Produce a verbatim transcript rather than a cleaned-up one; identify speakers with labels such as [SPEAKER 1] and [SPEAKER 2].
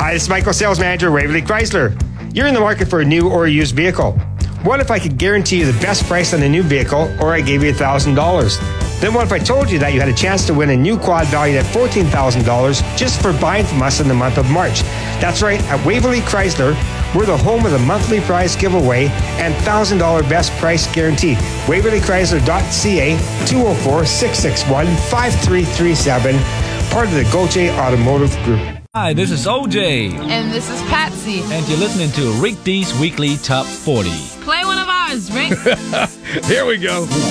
[SPEAKER 1] Hi, this is Michael, Sales Manager, Waverly Chrysler. You're in the market for a new or a used vehicle. What if I could guarantee you the best price on a new vehicle, or I gave you one thousand dollars? Then what if I told you that you had a chance to win a new quad valued at fourteen thousand dollars just for buying from us in the month of March? That's right, at Waverly Chrysler, we're the home of the monthly prize giveaway and one thousand dollars best price guarantee. Waverly Chrysler dot C A, two oh four, six six one, five three three seven, part of the Gauthier Automotive Group.
[SPEAKER 2] Hi, this is O J.
[SPEAKER 3] And this is Patsy.
[SPEAKER 2] And you're listening to Rick D's Weekly Top forty.
[SPEAKER 3] Play one of ours, Rick.
[SPEAKER 2] Here we go.